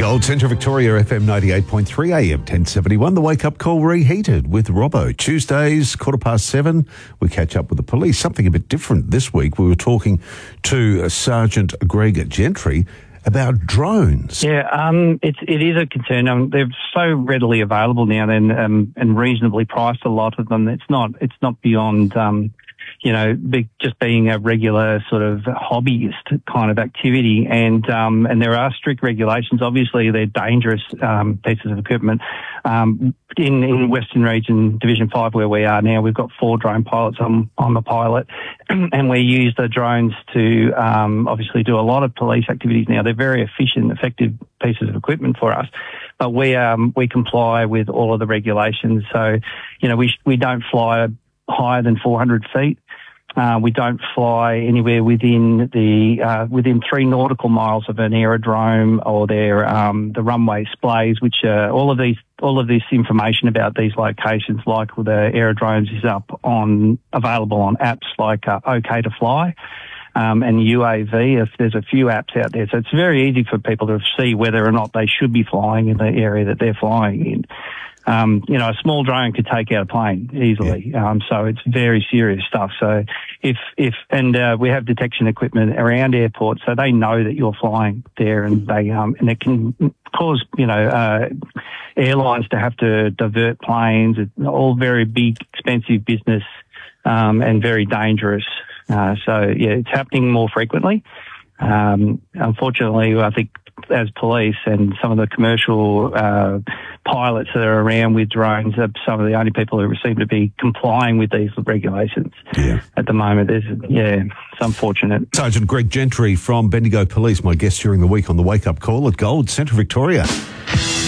Gold Centre Victoria FM 98.3 AM 1071. The wake-up call reheated with Robbo. Tuesdays, 7:15, we catch up with the police. Something a bit different this week. We were talking to Sergeant Greg Gentry about drones. Yeah, it is a concern. They're so readily available now and reasonably priced, a lot of them. It's not beyond just being a regular sort of hobbyist kind of activity. And there are strict regulations. Obviously, they're dangerous pieces of equipment. In Western Region Division 5, where we are now, we've got 4 drone pilots on the pilot, and we use the drones to obviously do a lot of police activities now. They're very efficient, effective pieces of equipment for us. But we comply with all of the regulations. So, we don't fly higher than 400 feet. We don't fly anywhere within 3 nautical miles of an aerodrome or the runway splays, which all of this information about these locations, like with the aerodromes, is available on apps like OK to Fly and UAV. If there's a few apps out there, so it's very easy for people to see whether or not they should be flying in the area that they're flying in. A small drone could take out a plane easily. Yeah. So it's very serious stuff. So we have detection equipment around airports, so they know that you're flying there, and it can cause, airlines to have to divert planes. It's all very big, expensive business, and very dangerous. It's happening more frequently. Unfortunately, I think as police and some of the commercial pilots that are around with drones are some of the only people who seem to be complying with these regulations at the moment. It's unfortunate. Sergeant Greg Gentry from Bendigo Police, my guest during the week on the Wake Up Call at Gold Centre Victoria.